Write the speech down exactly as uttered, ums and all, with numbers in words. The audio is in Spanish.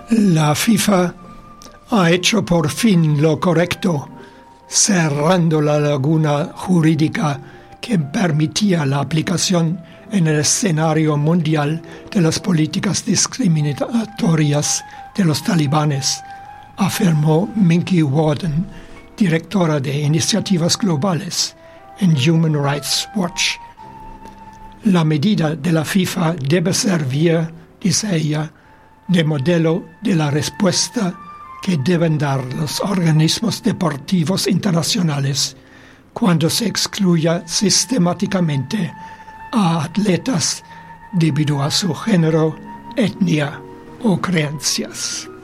La FIFA ha hecho por fin lo correcto, cerrando la laguna jurídica que permitía la aplicación en el escenario mundial de las políticas discriminatorias de los talibanes, afirmó Minky Worden, directora de Iniciativas Globales en Human Rights Watch. La medida de la FIFA debe servir, dice ella, de modelo de la respuesta que deben dar los organismos deportivos internacionales cuando se excluya sistemáticamente a atletas debido a su género, etnia o creencias.